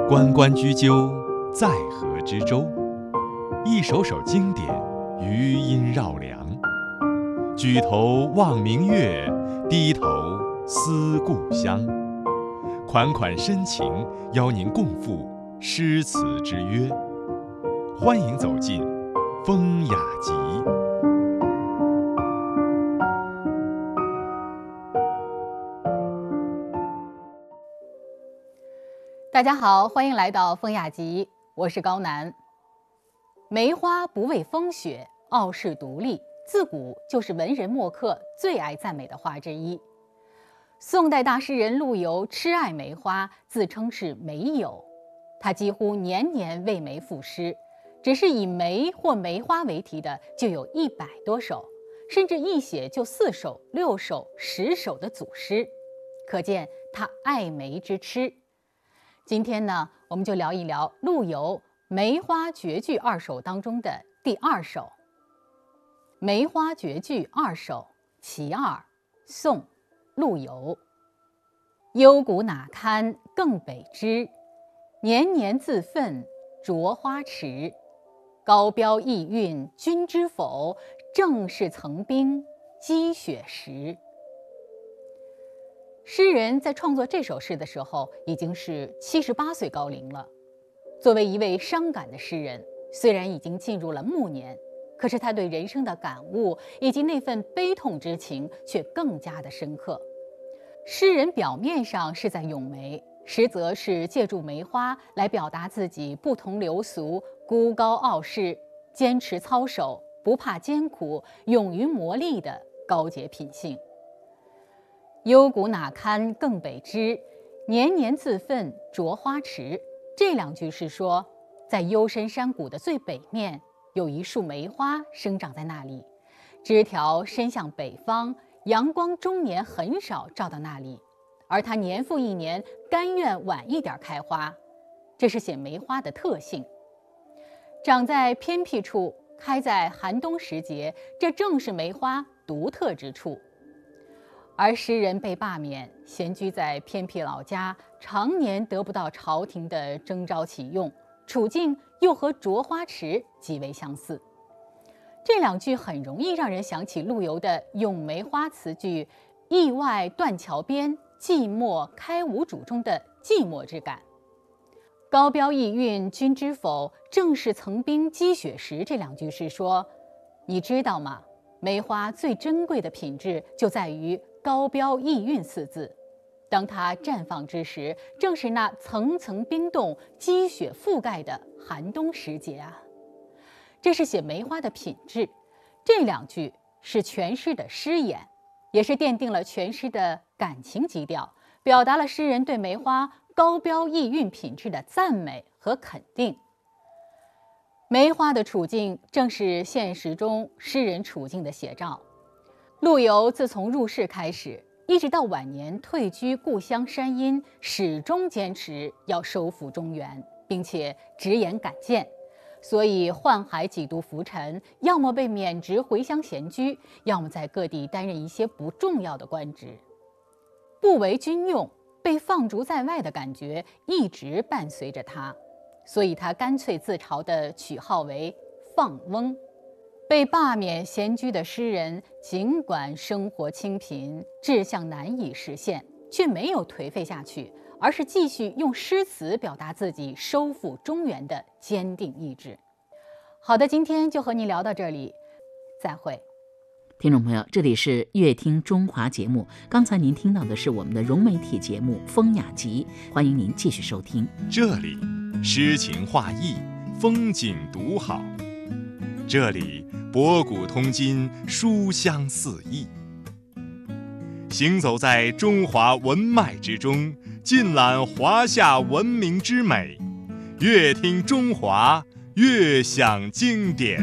关关雎鸠，在河之洲。一首首经典，余音绕梁。举头望明月，低头思故乡。款款深情，邀您共赴诗词之约。欢迎走进风雅集。 大家好，欢迎来到风雅集，我是高楠。梅花不畏风雪，傲世独立，自古就是文人墨客最爱赞美的花之一。宋代大诗人陆游痴爱梅花，自称是梅友。他几乎年年为梅赋诗，只是以梅或梅花为题的就有100多首，甚至一写就4首、6首、10首的组诗，可见他爱梅之痴。今天呢，我们就聊一聊陆游《梅花绝句2首》当中的第2首《梅花绝句2首·其二》，宋·陆游。幽谷哪堪更北枝，年年自奋着花池。高标逸韵君知否？正是层冰积雪时。诗人在创作这首诗的时候已经是78岁高龄了。作为一位伤感的诗人，虽然已经进入了暮年，可是他对人生的感悟以及那份悲痛之情却更加的深刻。诗人表面上是在咏梅，实则是借助梅花来表达自己不同流俗、孤高傲世、坚持操守、不怕艰苦、勇于磨砺的高洁品性。幽谷哪堪更北枝，年年自奋着花池。这2句是说，在幽深山谷的最北面，有一束梅花生长在那里，枝条伸向北方，阳光终年很少照到那里，而它年复一年甘愿晚一点开花，这是写梅花的特性。长在偏僻处，开在寒冬时节，这正是梅花独特之处。而诗人被罢免，闲居在偏僻老家，常年得不到朝廷的征召启用，处境又和着花池极为相似。这2句很容易让人想起陆游的咏梅花词句“驿外断桥边，寂寞开无主”中的寂寞之感。高标逸韵君知否？正是层冰积雪时。这2句是说，你知道吗？梅花最珍贵的品质就在于高标逸韵4字，当它绽放之时，正是那层层冰冻、积雪覆盖的寒冬时节啊。这是写梅花的品质。这2句是全诗的诗眼，也是奠定了全诗的感情基调，表达了诗人对梅花高标逸韵品质的赞美和肯定。梅花的处境正是现实中诗人处境的写照。陆游自从入仕开始，一直到晚年退居故乡山阴，始终坚持要收复中原，并且直言敢谏，所以宦海几度浮沉，要么被免职回乡闲居，要么在各地担任一些不重要的官职。不为军用，被放逐在外的感觉一直伴随着他，所以他干脆自嘲地取号为放翁。被罢免闲居的诗人，尽管生活清贫，志向难以实现，却没有颓废下去，而是继续用诗词表达自己收复中原的坚定意志。好的，今天就和您聊到这里，再会。 听众朋友，这里是乐听中华节目，刚才您听到的是我们的融媒体节目《风雅集》，欢迎您继续收听。 这里诗情画意，风景独好。这里博古通今，书香四溢。行走在中华文脉之中，尽览华夏文明之美。乐听中华，乐享经典。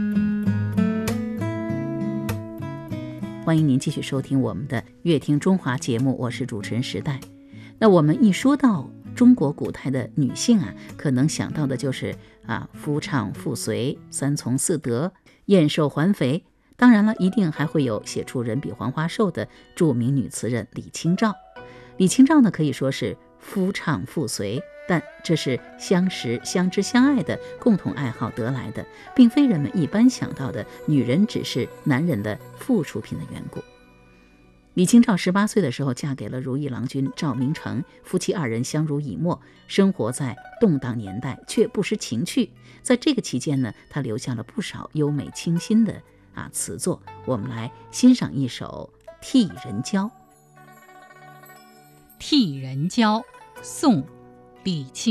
欢迎您继续收听我们的乐听中华节目，我是主持人时代。那我们一说到中国古代的女性啊，可能想到的就是夫唱妇随、3从4德、燕瘦环肥，当然了，一定还会有写出人比黄花瘦的著名女词人李清照。李清照呢，可以说是夫唱妇随，但这是相识、相知、相爱的共同爱好得来的，并非人们一般想到的女人只是男人的附属品的缘故。李清照18岁的时候嫁给了如意郎君赵明诚，夫妻2人相濡以沫，生活在动荡年代，却不失情趣。在这个期间呢，她留下了不少优美清新的词作。我们来欣赏一首《替人娇》。 《替人娇》宋·李清